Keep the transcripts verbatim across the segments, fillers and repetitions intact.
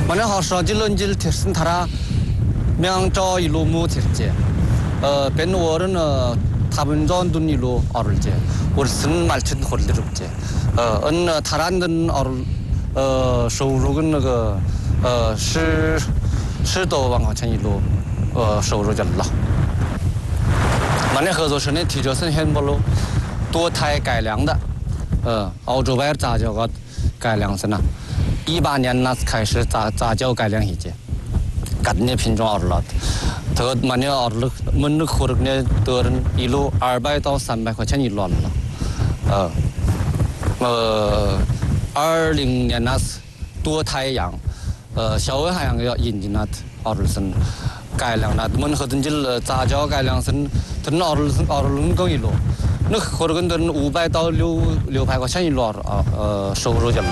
만약 하셔질런질 됐은 타라 명저 일로 무 됐지. 어 벤워는 어 타분전 돈일로 어를지. 우리는 말친 홀리럽지. 어 어느 타란든 어를 어收入跟那个呃是是都往往前一路呃收入就了。만약合作社呢提着是很不路多胎改良的，呃澳洲外杂交个改良是呢，一八年那开始杂杂交改良一些，干的品种二了，得만약二了，我们可能呢得人一路二百到三百块钱一轮了，呃呃。二零年那是多胎羊，呃，小尾海洋要引进那二十升改良那，我们和人家杂交改良生，他那二十升二十升更一路，那可能跟五百到六六百块钱一路啊，呃，收入就了。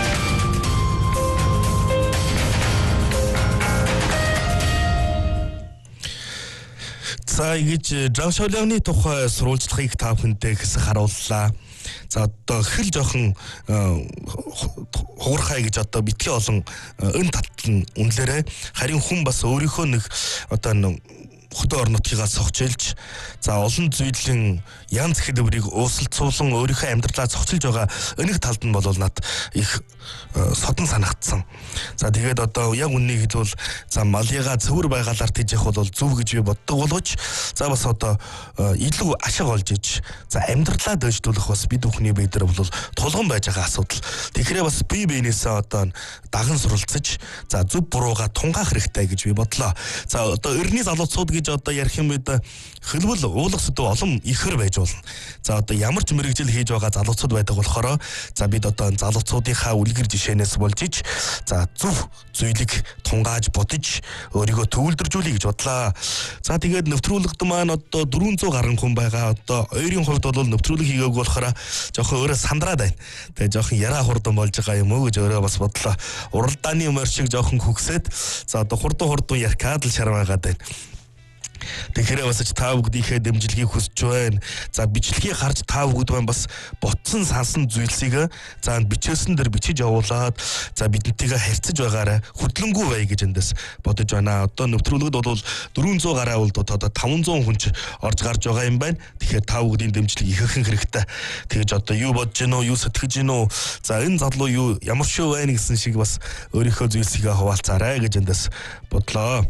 За ингэж Жаншоолны тухай сурвалжлагыг та бүхэндээ хэсэг харууллаа. За одоо хэл жоохон хуурхай гэж одоо битгий олон өн татал нь үнлээрээ харин хүн бас өөрийнхөө нэг одоо хотын орон нутгийгаа цогцолж за олон зүйлийн янз хэлбэрийг уусалцуулан өөрийнхөө амьдралаа цогцолж байгаа өнөг талд нь бол над их содон санагдсан. За тэгээд одоо яг үннийг хэлбэл за малыгаа цэвэр байгалаар тийжих бол зөв гэж би боддог боловч за бас одоо илүү ашиг олж иж за амьдралаа дэвжүүлэх бас бид бүхний бие дээр бол тулган байж байгаа асуудал. Тэгэхээр бас бие биенээсээ одоо даган суралцаж за зөв бурууга тунгаах хэрэгтэй гэж би бодлоо. За одоо өрний залуучууд гэж одоо ярих юм бид хэлбэл уулах сэдв олон ихэр байж болно. За одоо ямар ч мэрэгжил хийж байгаа залуучууд байдаг болохоор за бид одоо залуучуудынхаа үлгэр жишээнээс болж иж за зөв зүйлийг тунгааж бодож өөрийгөө төвлөржүүлэе гэж бодлоо. За тэгээд нэвтрүүлэгт маань одоо дөрвөн зуун гаруй хүн байгаа. Одоо хоёрын хувьд бол нэвтрүүлэг хийгээгүй болохоор жоохон өөрөө сандраад байна. Тэгээд жоохон яраа хурдан болж байгаа юм уу гэж өөрөө бас бодлоо. Уралдааны мөр шиг жоохон хөгсөөд за одоо хурдан хурдан яркаад л шарваагаад байна. Тэгэхээр бас та бүгдийнхээ дэмжлэгийг хүсэж байна. За бичлэгийг харж та бүгд маань бас ботсон сансан зүйлсийг за бичээсэн дээр бичиж явуулаад за бидэнтэйгээ харьцаж байгаарай. Хөдлөнгүү бай гэж эндээс бодож байна. Одоо нэвтрүүлэгд бол дөрвөн зуун гараа бол одоо таван зуун хүн ч орж гарч байгаа юм байна. Тэгэхээр та бүгдийн дэмжлэг иххэн хэрэгтэй. Тэгэж одоо юу бодож гинөө, юу сэтгэж гинөө. За энэ залуу юу ямар шүү байна гэсэн шиг бас өөрийнхөө зүйлсийг хуваалцаарай гэж эндээс бодлоо.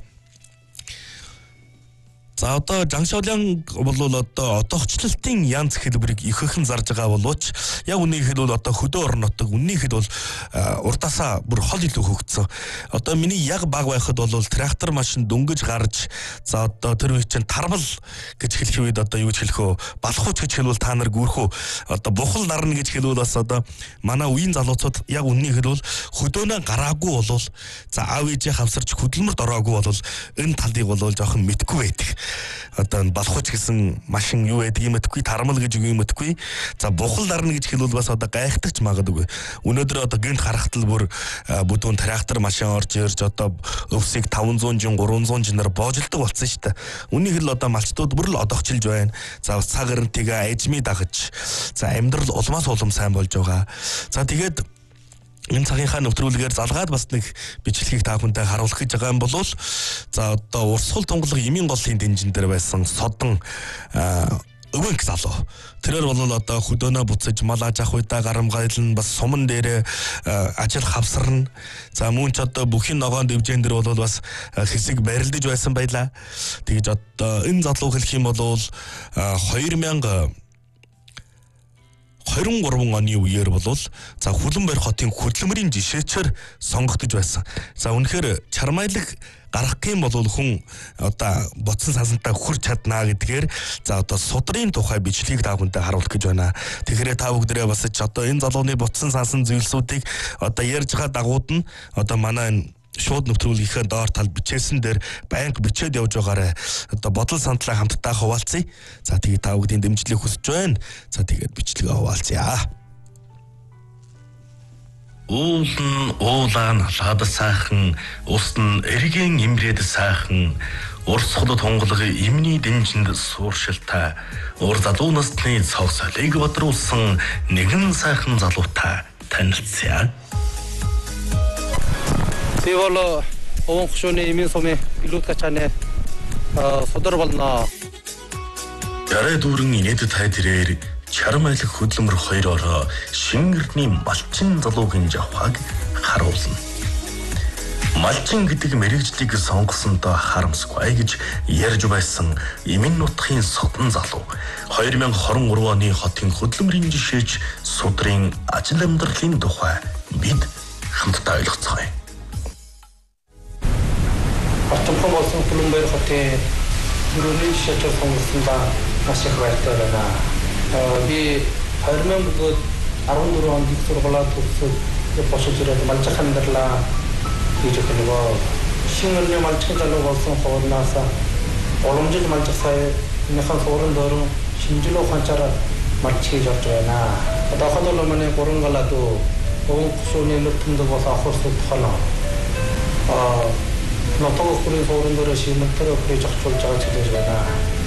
За одоо Жаншоолын бол одоо одоогчлалтын янз хэлбэрийг иххэн зарж байгаа боловч яг үнийг хэлбэл одоо хөдөө орон нутаг үннийг хэлбэл урдаасаа бүр хол илүү хөгжсөн. Одоо миний яг баг байхад бол трактор машин дөнгөж гарч за одоо тэр үе чинь тарбал гэж хэлэх үед одоо юу гэж хэлэх вэ? Балхууч гэж хэлбэл та нар гүрхүү. Одоо бухал нарна гэж хэлбэл бас одоо манай үеийн залуучууд яг үннийг хэлбэл хөдөөнөө гараагүй болвол за аав ээжээ хавсарч хөдөлмөрт ороогүй болвол энэ талыг бол жоохон мэдгүй байдаг. Одоо балхууч гэсэн машин юу байдаг юм гэдэггүй тармал гэж үг юм гэдэггүй за бухал дарна гэж хэлвэл бас одоо гайхтагч магадгүй өнөөдөр одоо гинт харахтал бүр бүдүүн трактор машин орж ирж одоо өвсийг таван зуун жин гурван зуун жинээр боожилдог болсон шүү дээ үнийг л одоо малчтууд бүр л одоогчилж байна за цаг гарантигаа эжми дагаж за амьдрал улмаас улам сайн болж байгаа за тэгээд энэ цагийнхаа нэвтрүүлгээр залгаад бас нэг бичлэгийг та бүхэндээ харуулах гэж байгаа юм бол за одоо урсгал тунгалаг эмийн голын дэнжин дээр байсан содон өвөнг залуу тэрээр бол одоо хөдөөнөө буцаж мал аж ахуй удаа гарамгайлан бас суман дээр ажил хавсарна за мөн ч одоо бүхий ногоон дэвжэн дээр бол бас хэсэг барилдаж байсан байлаа тэгж одоо энэ залуу хэлэх юм бол хоёр мянга двадцать три оны үеэр болвол за Хүлэнбаер хотын хөдөлмөрийн жишээчээр сонгогдож байсан. За үнэхээр чармайлаг гарах юм бол хүн одоо ботсон сансантай хүрч чаднаа гэдгээр за одоо судрын тухай бичлэгийг та бүхэндээ харуулах гэж байна. Тэгэхээр та бүгдээ бас ч одоо энэ залууны ботсон сансан зүйлсүүдийг одоо ярьж байгаа дагууд нь одоо манай шууд нэвтрүүлгийнхээ доор тал бичээсэн дээр банк бичээд явж байгаарэ. Одоо бодол сандлаа хамтдаа хуваалцъя. За тэгээд та бүгдийн дэмжлэг хүсэж байна. За тэгээд бичлэгээ хуваалцъя. Уул нь уулаан лад сайхан, ус нь эргэн имрээд сайхан, урсгал тунгалаг имний дэмжинд сууршилтай, ур залуу насны цогцолыг бодруулсан нэгэн сайхан залуутай танилцъя. Би бол овон хшууны имийн сумын илүүд качааны содөр болно. Ярэ дүүрэн инээдэд хай тэрээр чарам айлах хөдлөмөр хоёроор шингэрний малчин залуугийн жавхаг харуулна. Малчин гэдэг мэрэгжлийг сонгосондоо харамсгүй гэж ярьж байсан Имэн нутгийн содон залуу две тысячи двадцать три оны хотын хөдлөмрийн жишээч судрын ажил амьдралын тухай бид хамтдаа ойлголцгоё. Орчимхон болсон Буланбаяр хотын өрөөний жишээчээр сонгосондоо маш их баяртай байна. Би две тысячи дөрвөн онд их сургуулаа төгсөөд босож ирээд малжих амьдралаа хийж өгөх нөгөө шингэрний малжих залуу болсон хоолноос уламжил малжих сая энэхэн суурин дөрөв шинжлэх ухаанчаар малжих хийж орж байна. Одоохонд бол манай гурван галаад овон хшууны нутганд бол авах судалгаа аа нотог хүрээ суурин дөрөв шимэлтэр хүрээ зохицуулж байгаа ч гэж байна.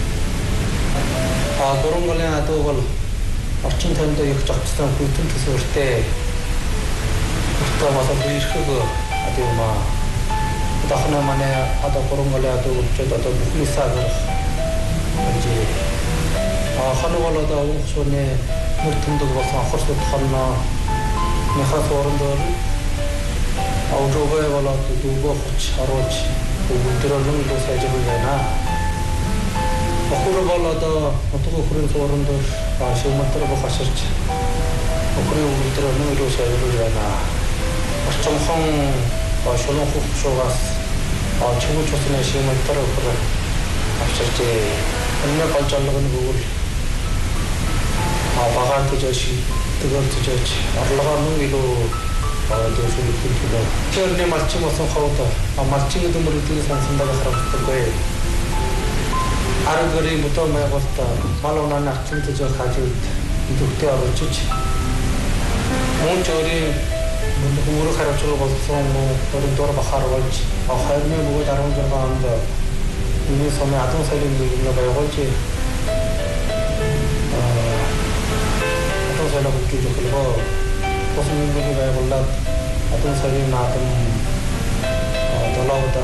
А гурван галын адуу бол орчин тойронд их зохицсон хүйтэн төсвөртэй одоо бас ирэх адуу маа дахна манай одоо гурван галын адуу ч одоо бүхний сагаар जी а ханаа бол одоо овон хшууны нутганд бол авах судалгаа нэхэ суурин дөрөв аудиогой болоод дүүгөө хоч харуулж бүгдээрээ л сайжруулж байна. Охор болоод нутаг охрын суурин дээр шимэлтэр бохаширч охрын бүгдээрээ л сайжруулж байна. Орчимхон шулуун хөвшөөс чимэлж усны шимэлтэр охор авчирч энэ голжоолгоо нүгэл а багаан төжөөш тэгвэл төжөөч орлогоо нүг илүү Черный мальчик болсон хавта, а мальчик гэдэг мөрөдлийн сансандаа харагддаг. Аргэрийн мотор маяг болта, малуунаа нарчин гэж хаажид идэвхтэй оруулж мөн жорийн мөнхөр харагдсан болсон мөн дор бахаар болж две тысячи дөрвөн онд энэ сумын адуу сарын нэг байгуулж адуу сарын хөгжиж өгөлөө После байгууллаа адуу сарын наадам долоогда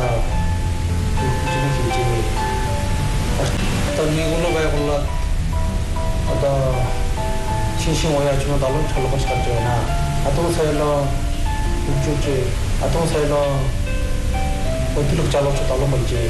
жүжиг одоо нэгэн байгууллаа одоо шиншин уяажмаа долоон толгоч гарч байна. Адуу саялаа хөгжиж адуу саялаа өдөрлөг залууч долоон болжээ.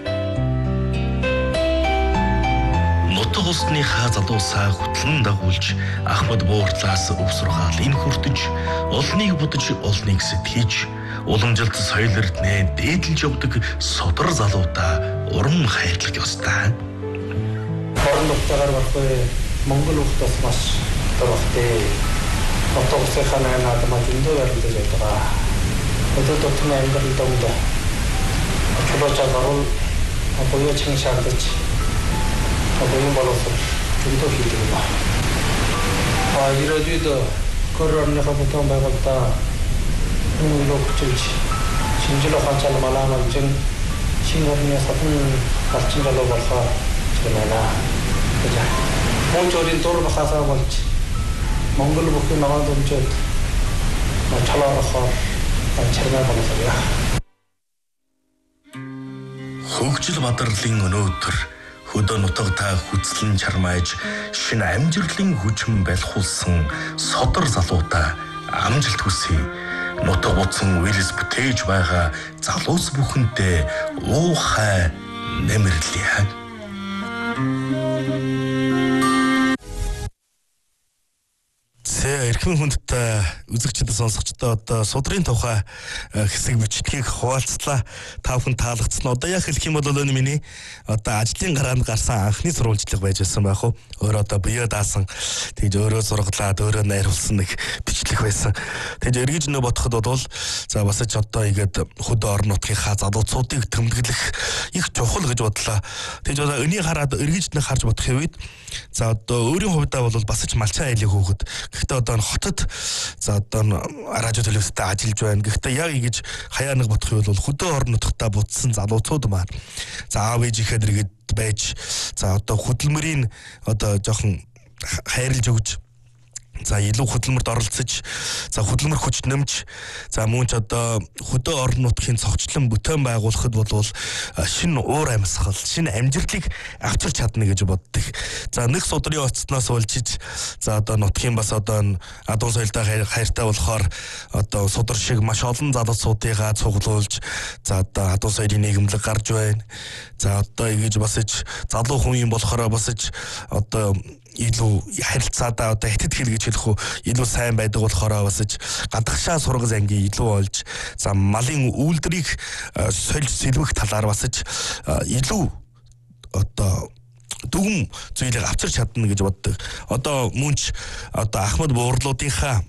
Нутаг усныхаа залуусаа хөтлөн дагуулж Ахмад буурлаас өв сургаал энэ хүртэж олныг будаж олныг сэтгэж уламжилт соёл эрдэнэ дээдлж явдаг содор залуудаа урам хайрлах ёстой. Хорон нутгаар баггүй Монгол хүмүүс маш дөрөвтэй нутаг усынхаа наадамаа зөндөө барилдаж байдаг. Өдөр тутмын амьдрал донд чулуучаа гаруул буюу чин шаардаж Абоон боловсрол зөндөө хийдэг юм байна. А ирээдүйд коронавирусны хавтан байгуултаа энэ логчиж шинжлэх ухаанчаар малаамжин шингэрний сатан болчин болоо болохоо чимээнэ. Мөн жорийн дур бахасаа болж Монгол бүхэн нагаад өмчөөд чалаарахаар чармаа боловсроо. Хөгжил бадарлын өнөөдөр хөдөө нутагтаа хүзлэн чармааж шинэ амжилтлын хүчмэн байлхуулсан содор залуудаа амжилт хүсье. Нутаг буцан үйлс бүтээж байгаа залуус бүхэнтэй уухай нэмэрлэе. Эрхэм хүндтэй үзэгчдэд сонсогчдоо одоо судрын тухай хэсэг бичлэгийг хуваалцлаа. Та бүхэн таалагдсан. Одоо яг хэлэх юм бол өнөө миний одоо ажлын гараанд гарсан анхны сурвалжлага байж байсан байх уу? Өөрөө одоо бие даасан тэгж өөрөө зурглаад өөрөө найруулсан нэг бичлэг байсан. Тэгж эргэж нөө бодоход бол за бас ч одоо игээд хөдөө орон нутгийнхаа залуучуудыг тэмдэглэх их чухал гэж бодлоо. Тэгж одоо өнийг хараад эргэж нэг харж бодох үед за одоо өөрийн хувьдаа бол бас ч малчин айлыг хөөхөд гэхдээ одоо хотод за одоо радио телевизтэй ажиллаж байна. Гэхдээ яг ингэж хаяа нэг бодох юм бол хөдөө орон нутгатаа бутсан залуучууд маань за аав ээжийнхээ дэргэд байж за одоо хөдөлмөрийн одоо жоохон хайрлж өгж За илүү хөдөлмөрт оролцож, за хөдөлмөр хүч нэмж, за мөн ч одоо хөдөө орон нутгийн цогцлон бүтээн байгуулахад бол шинэ уур амьсгал, шинэ амжилтыг авчирч чадна гэж боддог. За нэг судрын оцтноос улжиж, за одоо нутгийн бас одоо адуу соёлтой хайртай болохоор одоо судар шиг маш олон залуучуудыгаа цуглуулж, за одоо адуу соёлын нийгэмлэг гарч байна. За одоо ингэж бас ич залуу хүн юм болохоор бас ич одоо илүү харилцаадаа одоо хятад хэл гэж хэлэх үү илүү сайн байдаг болохоор бас ич гадагшаа сургаж ангийн илүү олж за малын үйлдвэрийг сольж сэлвэх талаар бас ич илүү одоо дүгм зүйлийг авчирч чадна гэж боддог. Одоо мөнч одоо Ахмад буурлуудынхаа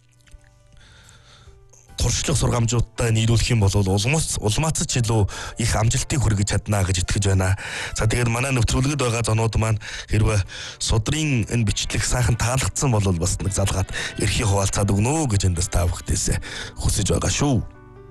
туршлага сургамжуудтай нийлүүлэх юм бол улмаас улмаацч илүү их амжилтыг хүргэж чадна гэж итгэж байна. За тэгээд манай нэвтрүүлгэд байгаа зонууд маань хэрвээ судрын энэ бичлэг сайхан таалагдсан бол бас нэг залгаад эрхийг хуваалцаад өгнө гэж эндээс та бүхэндээс хүсэж байгаа шүү.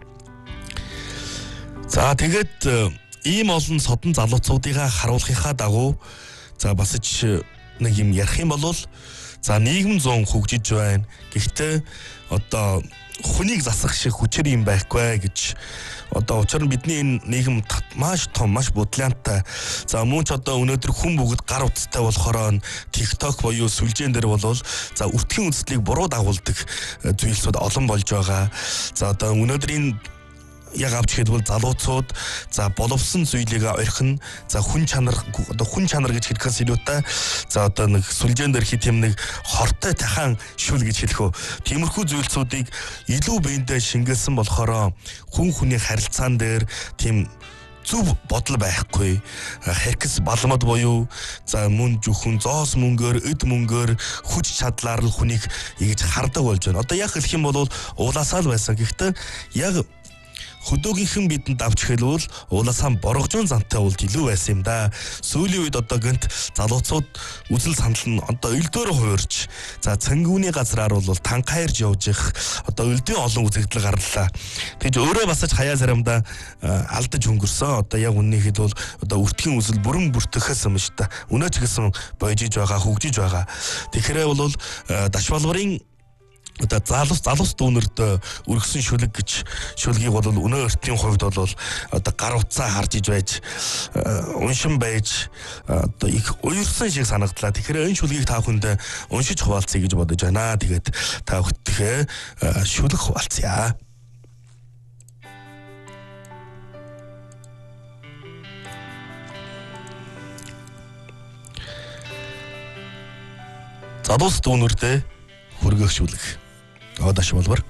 За тэгээд ийм олон содон залуучуудыгаа харуулахынхаа дагуу за бас ч нэг юм ярих юм бол за нийгэм зүүн хөгжиж байна. Гэхдээ одоо хүнийг засах шиг хүчээр юм байхгүй гэж одоо учир нь бидний энэ нийгэм маш том маш бодлоонтой. За мөн ч одоо өнөөдөр хүн бүгд гар утастай болохоор TikTok буюу сүлжээн дээр болвол за өртгийн үндэслэлийг буруу дагуулдаг зүйлсүүд олон болж байгаа. За одоо өнөөдрийн яг авч хэлбэл залуучууд за боловсон зүйлийг орхин за хүн чанар одоо хүн чанар гэж хэлэхээс илүүтэй за одоо нэг сүлжээн дээр хит юм нэг хортой тахан шүл гэж хэлэх үү тиймэрхүү зүйлсүүдийг илүү биендээ шингээсэн болохоор хүн хүний харилцаан дээр тийм зөв бодол байхгүй хэркс балмад буюу за мөн жүхэн зоос мөнгөөр эд мөнгөөр хүч чадлаар л хүнийг ингэж хардаг болж байна. Одоо яг хэлэх юм бол уулаасаа л байсан. Гэхдээ яг хөдөөгийнхэн бидэнд авч хэлвэл уулаасаа боргожон зантай уулд илүү байсан юм да. Сүүлийн үед одоо гэнт залуучууд үзэл санал нь одоо өлдөөр хуурж за цэнгүүний газраар бол танхаарж явж их одоо өлдийн олон үзэгдэл гарлаа. Тэгж өөрөө бас ч хаяа заримдаа алдаж өнгөрсөн. Одоо яг үннийг хэлбэл одоо өртгийн үзэл бүрэн бүртгэхээс юм шүү дээ. Өнөөч гэсэн бойжиж байгаа, хөгжиж байгаа. Тэгэхээр бол Дашвалбарын одоо залуус залуус дүүнерд өргөсөн шүлэг гэж шүлгийг бол өнөө өртлийн хувьд бол одоо гар утсаа харж иж байж уншин байж одоо их уярсан шиг санагдлаа. Тэгэхээр энэ шүлгийг та бүхэнд уншиж хуваалцъя гэж бодож байна. Тэгээд та бүхэндээ шүлэг хуваалцъя. Залуус дүүнердээ хүргэх шүлэг. Дашвалбар.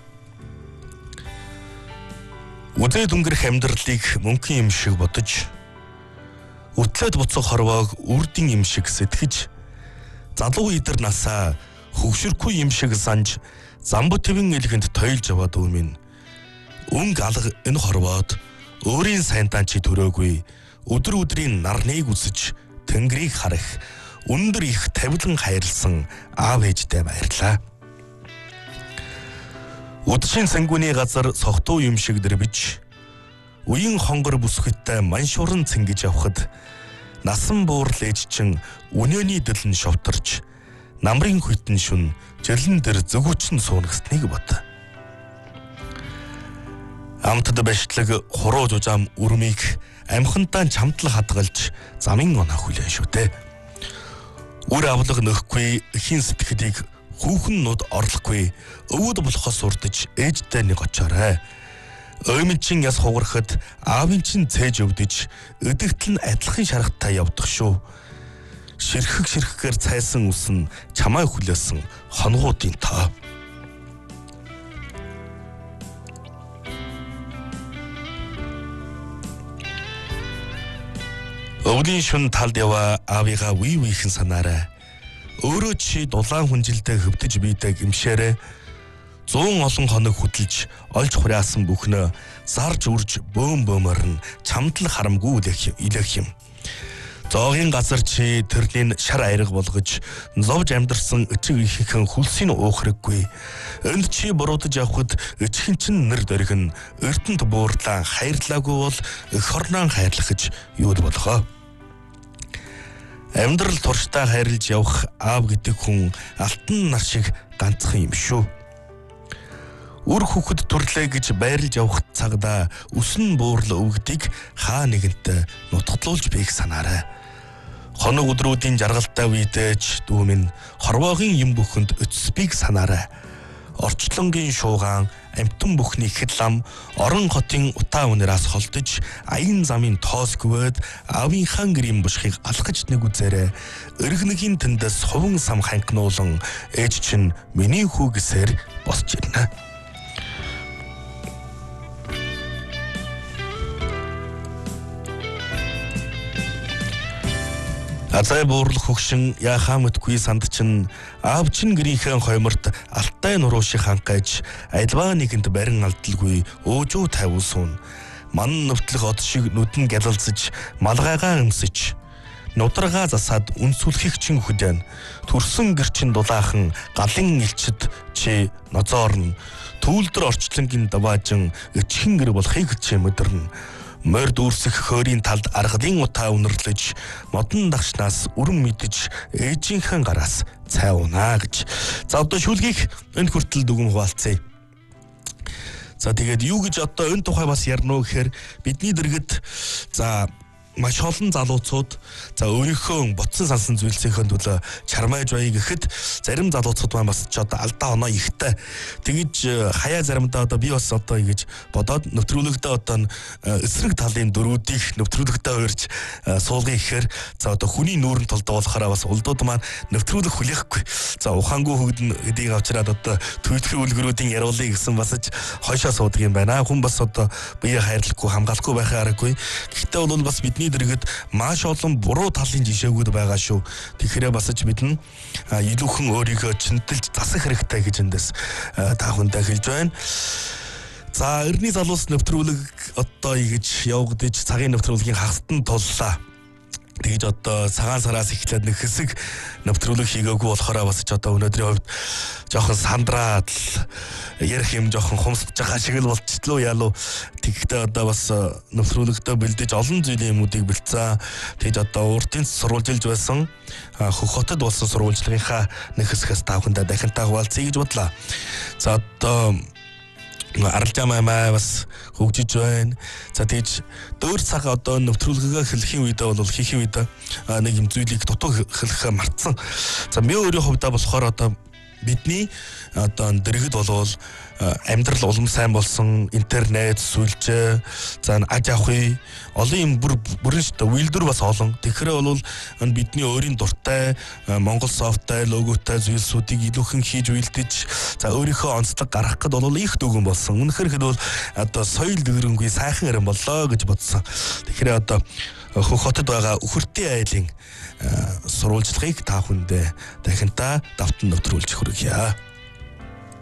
Үдээд өнгөрөх амьдралыг мөнхийн юм шиг бодож, үтлээд буцах хорвоог үрдийн юм шиг сэтгэж, залуу идэр насаа хөвшөрхгүй юм шиг санж, замб твэн элгэнд тойлж яваад өмнө өнг алга энэ хорвоод өөрийн сайнтаа чи төрөөгүй, өдөр өдрийн нарныг үзэж, тэнгэрийг харах, өндөр их тавилан хайрлсан аав ээжтэй баярлаа. Удшин цэнгүүний газар согтуу юм шиг дэрбэж, үеийн хонгор бүсгэттэй маншууран цэнгэж явхад, насан буурал ээж чин үнэний дэлэн шовтарч, намрын хүйтэн шүн жирлэн дээр зөвгүүчэн суунагсныг бод. Амтд башлаг хуруу жужаам үрмийг амхантаа чамтлал хадгалж замын оноо хүлээн шүтэ. Үр авлага нөхгүй хин сэтгэлийг хүүхэн нуд орлохгүй өвөд болохоос урдж ээжтэй нэг очоорой. Оймын чин яс хугарахад аавын чин цээж өвдөж өдөгтөл нь адилхан шаргатай явдах шүү. Ширхэг ширхэгээр цайсан үсэн чамаа хүлээсэн хонгуудын тоо. Өвлийн шүн талд яваа аавыгаа вий вийхэн санаарай. Өөрөө чи дулаан хүнжилтэд хөвдөж биедээ гимшээрээ зуун олон хоног хөдөлж олж хураасан бүхнөө зарж үрж бөөм бөөмөр нь чамдал харамгүй илэх юм. Зоогийн газар чи тэрний шар аярга болгож зовж амьдарсан өчиг иххэн хүлсийн уухраггүй. Энд чи буруудаж явхад өчгөн чин нэр дөргөн эрдэнэт буурлаа хайрлаагүй бол эх хорноо хайрлах гэж юуд болгоо. Амьдрал туршдаа хайрлаж явах аав гэдэг хүн алтан нар шиг ганцхан юм шүү. Үр хүүхэд төрлөө гэж байрлаж явах цагдаа үсэн буурал өвгдийг хаа нэгэнт нутгатлуулж бийх санаарай. Хоног өдрүүдийн жаргалтай үедэж дүү минь хорвоогийн юм бүхэнд өцсбийг санаарай. Орчлонгийн шуугаан, амтан бүхний ихэд лам, орон хотын утаа унараас холдож, аян замын тоос гүвэд, аавынхаа гэрийн бушхийг алхаж нэг үзээрэй. Өргөныгийн тэндээс хуван сам ханкнуулан, ээж чинь миний хүү гэсээр босч ирнэ. Азай буурал хөгшин яхаа мэдгүй санд чин аав чин гэрийнхээ хойморт алтай нуруу шиг хангаж альваа нэгэнд барин алдалгүй өөжөө тавиулсуун. Ман нүвтлэх од шиг нүдэн гялалцаж малгайгаа өмсөж нудрага засаад үнсүлхийг чин хөдөн төрсөн гэрчин дулаахан галын илчид чи ноцоорн түүлдэр орчлонгийн даваажин өчхөн гэр болохыг чи мэдэрнэ. Морд үрсэх хөөрийн талд аргалын утаа үнэрлэж модон дагшнаас үрэн мэдэж ээжийнхээ гараас цай унаа гэж. За одоо шүлгийг энэ хүртэл дүгэн хуваалцъя. За тэгээд юу гэж одоо энэ тухай бас ярина уу гэхээр бидний дэргэд за маш олон залууцууд за өөрийнхөө ботсон сансан зүйлсийнхээ төлөө чармайж бай гэхэд зарим залууцууд маань бас ч одоо алдаа оноо ихтэй. Тэгэж хаяа заримдаа одоо би бас одоо ингэж бодоод нэвтрүүлэгтээ одоо эсрэг талын дөрүүдийг нэвтрүүлэгтээ хуурж суулгая гэхээр за одоо хүний нүүрэн толдоо болохоор бас улдууд маань нэвтрүүлэг хүлээхгүй. За ухаангүй хөгдөн гэдгийг авчираад одоо төлөвлөгөө үлгэрүүдийн яриулъя гэсэн басж хойшоо суудаг юм байна. Хүн бас одоо бие хайрлахгүй хамгаалахгүй байхаа аргагүй. Гэхдээ бол бас бидний дэргэд маш олон буруу талын жишээгүүд байгаа шүү. Тэгэхээр бас ч мэднэ илүүхэн өөрийгөө чинтэлж засах хэрэгтэй гэж эндээс та хүндээ хэлж байна. За эртний залуус нэвтрүүлэг одоо ийгэж явагдаж цагийн нэвтрүүлгийн хагасдан туллаа. Тэгэж одоо цагаан сараас эхлээд нэг хэсэг нэвтрүүлэг хийгээгүй болохоор бас ч одоо өнөөдрийн хувьд жоохон сандраад ярих юм жоохон хумсж байгаа шиг л болчихлоо яалуу. Тэгэхдээ одоо бас нэвтрүүлэгтээ бэлдэж олон зүйлийн юмуудыг бэлдсэн. Тэгэж одоо урдын сурвалжилж байсан Хөх хотод болсон сурвалжлагынхаа нэг хэсгээс та бүхэндээ дахин та хуваалцъя гэж бодлоо. За одоо аралжаа мамаа бас хөгжиж байна. За тэгж дөөр цаг одоо нэвтрүүлгээ хэлхийн үедээ бол хийхийн үедээ нэг юм зүйлийг дутуу хэлэх мартсан. За би өөрийн хувьдаа болохоор одоо бидний одоо дэргэд болвол амьдрал улам сайн болсон, интернет, сүлжээ, за аж ахуй олон юм бүр бүрэн шүү дээ. Үйлдвэр бас олон. Тэгэхээр бол бидний өөрийн дуртай Монгол софттай, логотой зүйлсүүдийг илүүхэн хийж үйлдэж, за өөрийнхөө онцлог гаргах гээд бол их дүгэн болсон. Үнэхээр хэд бол одоо соёл дэврэнгүй сайхан ирэн боллоо гэж бодсон. Тэгэхээр одоо Хөх хотод байгаа Үхэртэй айлын сурвалжлагыг та хүндээ дахин та давтан нэвтрүүлж хүргье.